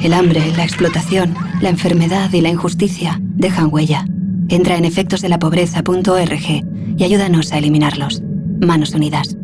El hambre, la explotación, la enfermedad y la injusticia dejan huella. Entra en efectosdelapobreza.org y ayúdanos a eliminarlos. Manos Unidas.